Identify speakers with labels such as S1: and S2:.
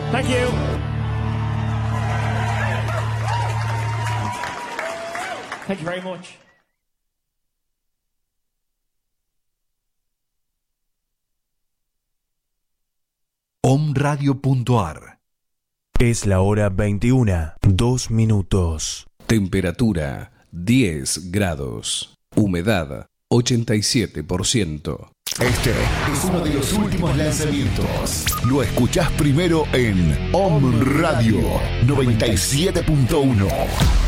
S1: Thank you. Thank you very much.
S2: Omradio.ar.
S3: Es la hora 21, 2 minutos.
S4: Temperatura 10 grados. Humedad 87%.
S2: Este es uno de los últimos lanzamientos. Lo escuchás primero en Om Radio 97.1.